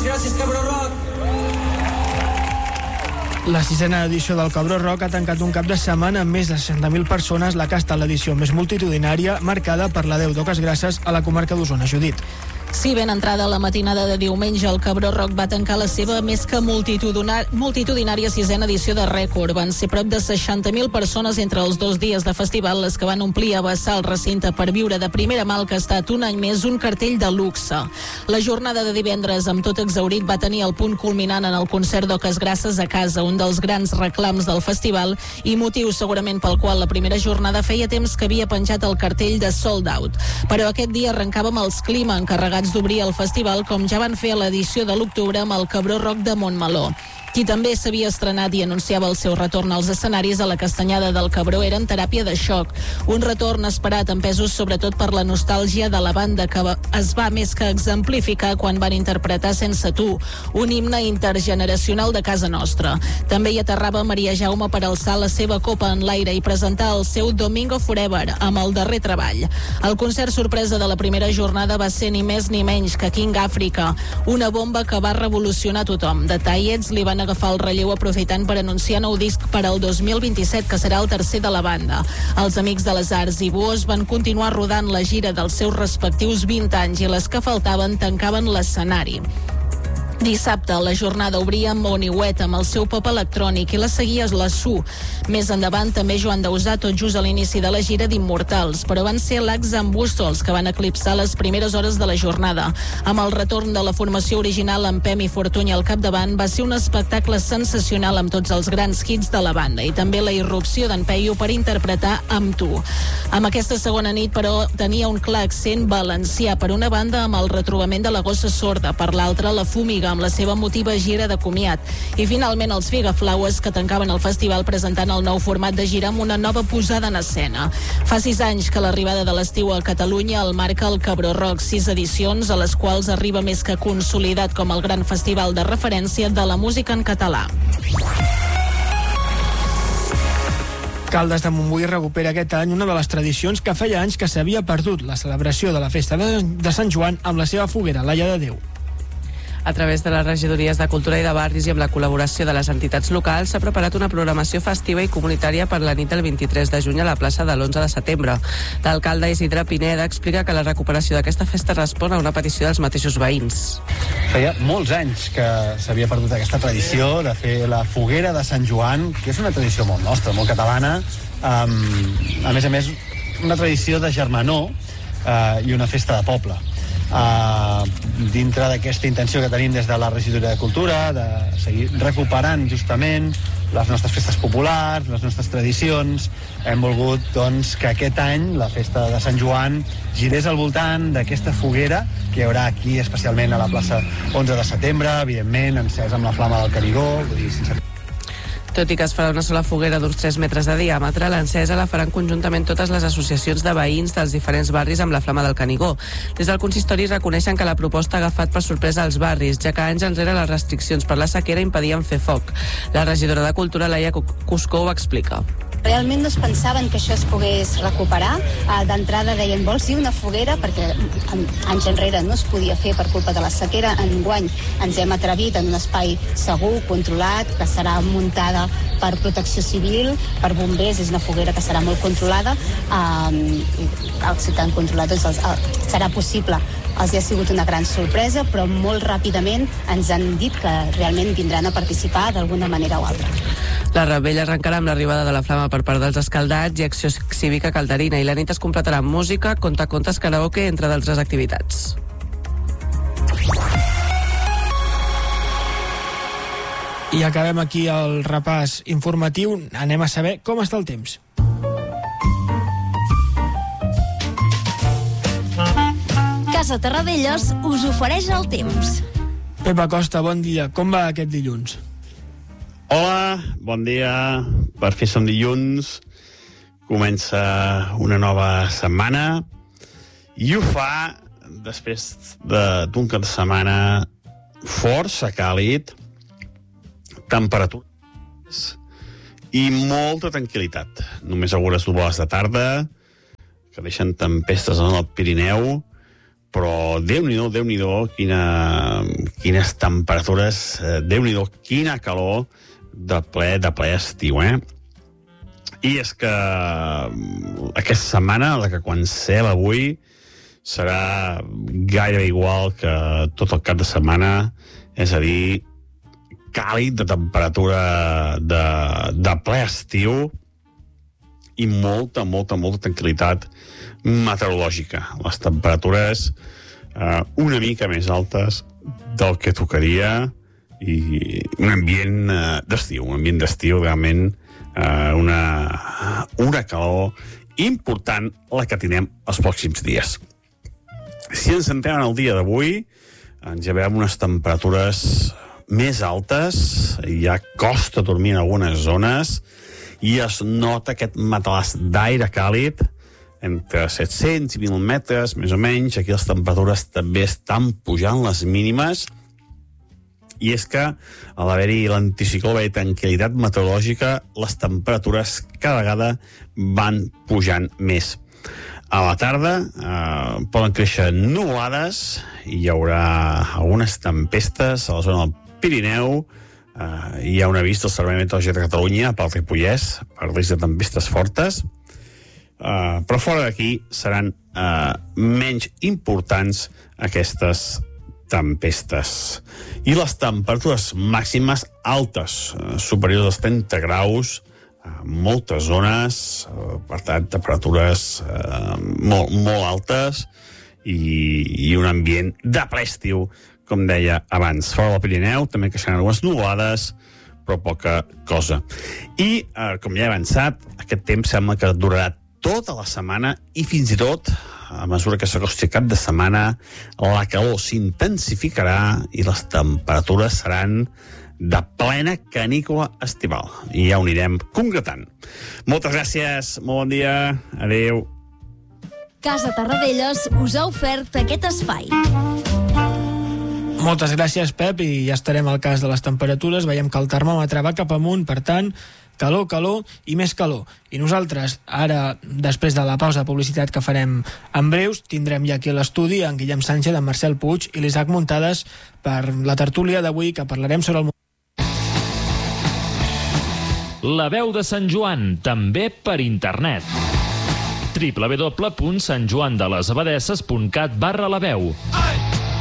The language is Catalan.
Gràcies, Cabró Rock! La 6ª edició del Cabró Rock ha tancat un cap de setmana amb més de 60.000 persones, la que ha estat l'edició més multitudinària, marcada per la Déu d'Oques Grasses a la comarca d'Osona. Judit. Sí, ben entrada la matinada de diumenge, el Cabró Rock va tancar la seva més que multitudinària 6ª edició de rècord. Van ser prop de 60.000 persones entre els 2 dies de festival, les que van omplir a vessar el recinte per viure de primera mà el que ha estat un any més un cartell de luxe. La jornada de divendres, amb tot exhaurit, va tenir el punt culminant en el concert d'Oques Grasses a casa, un dels grans reclams del festival i motiu segurament pel qual la primera jornada feia temps que havia penjat el cartell de Sold Out. Però aquest dia arrencàvem els Clima, encarregats d'obrir el festival, com ja van fer a l'edició de l'octubre amb el Cabró Rock de Montmeló. Qui també s'havia estrenat i anunciava el seu retorn als escenaris a la Castanyada del Cabró eren Teràpia de Xoc, un retorn esperat empesos sobretot per la nostàlgia de la banda que es va més que exemplificar quan van interpretar Sense tu, un himne intergeneracional de casa nostra. També hi aterrava Maria Jaume per alçar la seva copa en l'aire i presentar el seu Domingo Forever amb el darrer treball. El concert sorpresa de la primera jornada va ser ni més ni menys que King Africa, una bomba que va revolucionar tothom. The Tiets li van agafar el relleu aprofitant per anunciar nou disc per al 2027, que serà el tercer de la banda. Els Amics de les Arts i Buos van continuar rodant la gira dels seus respectius 20 anys i les que faltaven tancaven l'escenari. Dissabte, la jornada obria Moniuet amb el seu pop electrònic i la seguia la Su. Més endavant, també Joan Dausà, tot just a l'inici de la gira d'Immortals, però van ser l'Ax amb Bustos que van eclipsar les primeres hores de la jornada. Amb el retorn de la formació original amb Pem i Fortuny al capdavant, va ser un espectacle sensacional amb tots els grans hits de la banda i també la irrupció d'en Peyu per interpretar Amb tu. Amb aquesta segona nit, però, tenia un clar accent valencià, per una banda amb el retrobament de la Gossa Sorda, per l'altra la Fúmiga amb la seva emotiva gira de comiat i finalment els Figaflaues que tancaven el festival presentant el nou format de gira amb una nova posada en escena. Fa 6 anys que l'arribada de l'estiu a Catalunya el marca el Cabró Rock, 6 edicions a les quals arriba més que consolidat com el gran festival de referència de la música en català. Caldes de Montbui recupera aquest any una de les tradicions que feia anys que s'havia perdut, la celebració de la festa de Sant Joan amb la seva foguera, l'Alla de Déu. A través de les regidories de Cultura i de Barris i amb la col·laboració de les entitats locals s'ha preparat una programació festiva i comunitària per la nit del 23 de juny a la plaça de l'11 de setembre. L'alcalde Isidre Pineda explica que la recuperació d'aquesta festa respon a una petició dels mateixos veïns. Feia molts anys que s'havia perdut aquesta tradició de fer la foguera de Sant Joan, que és una tradició molt nostra, molt catalana, a més, una tradició de germanor i una festa de poble. Dintre d'aquesta intenció que tenim des de la regidoria de Cultura de seguir recuperant justament les nostres festes populars, les nostres tradicions, hem volgut doncs, que aquest any la festa de Sant Joan girés al voltant d'aquesta foguera que hi haurà aquí, especialment a la plaça 11 de setembre, evidentment encesa amb la flama del Canigó, vull dir, sense... Tot i que es farà una sola foguera d'uns 3 metres de diàmetre, l'encesa la faran conjuntament totes les associacions de veïns dels diferents barris amb la flama del Canigó. Des del consistori reconeixen que la proposta ha agafat per sorpresa als barris, ja que anys enrere les restriccions per la sequera impedien fer foc. La regidora de Cultura, Laia Cuscó, ho explica. Realment no es pensaven que això es pogués recuperar. D'entrada deien, vols dir una foguera? Perquè anys enrere no es podia fer per culpa de la sequera. Enguany ens hem atrevit en un espai segur, controlat, que serà muntada per protecció civil, per bombers, és una foguera que serà molt controlada. Si tan controlat serà possible. Els ha sigut una gran sorpresa, però molt ràpidament ens han dit que realment vindran a participar d'alguna manera o altra. La revetlla arrencarà amb l'arribada de la flama per part dels escaldats i acció cívica calderina, i la nit es completarà amb música, contacontes, karaoke, entre d'altres activitats. I acabem aquí el repàs informatiu. Anem a saber com està el temps. Casa Terradellos us ofereix el temps. Pep Acosta, bon dia. Com va aquest dilluns? Hola, bon dia. Per fi som dilluns. Comença una nova setmana i ho fa després d'un cap de setmana força càlid, temperatures i molta tranquil·litat. Només algunes nuvolades de tarda que deixen tempestes en el Pirineu, però Déu-n'hi-do, quines temperatures, Déu-n'hi-do, quina calor de ple estiu, I és que aquesta setmana, la que comencem avui, serà gairebé igual que tot el cap de setmana, és a dir, càlid, de temperatura de ple estiu i molta tranquil·litat meteorològica. Les temperatures una mica més altes del que tocaria i un ambient d'estiu, realment una calor important la que tindrem els pròxims dies. Si ens centrem en el dia d'avui, ens llevem unes temperatures més altes, ja costa dormir en algunes zones i es nota aquest matalàs d'aire càlid entre 700 i 1.000 metres, més o menys. Aquí les temperatures també estan pujant, les mínimes, i és que a l'haver-hi l'anticicló, a l'haver-hi tranquil·litat meteorològica, les temperatures cada vegada van pujant més. A la tarda poden créixer nuvolades i hi haurà algunes tempestes a la zona del Pirineu. Hi ha un avís del Servei Meteorològic de Catalunya pel Ripollès per risc de tempestes fortes, però fora d'aquí seran menys importants aquestes tempestes. I les temperatures màximes altes, superiors als 30 graus, moltes zones, per tant, temperatures molt altes i un ambient de ple estiu, com deia abans. Fora del Pirineu també creixeran algunes nuvolades, però poca cosa. I, com ja he avançat, aquest temps sembla que durarà tota la setmana i fins i tot, a mesura que s'acosti cap de setmana, la calor s'intensificarà i les temperatures seran de plena canícula estival. I ja ho anirem concretant. Moltes gràcies, molt bon dia, adeu. Casa Tarradellas us ha ofert aquest espai. Moltes gràcies, Pep, i ja estarem al cas de les temperatures. Veiem que el termòmetre va cap amunt, per tant, calor i més calor. I nosaltres, ara, després de la pausa de publicitat que farem en breus, tindrem ja aquí a l'estudi en Guillem Sánchez, en Marcel Puig i l'Isaac Muntades per la tertúlia d'avui, que parlarem sobre el... La veu de Sant Joan, també per internet. www.santjoandelesabadesses.cat/laveu.